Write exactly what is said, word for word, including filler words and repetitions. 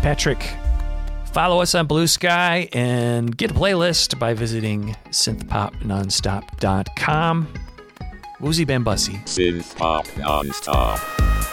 Patrick. Follow us on Blue Sky and get a playlist by visiting synth pop nonstop dot com. Woozy Bambussy. Synth Pop Nonstop.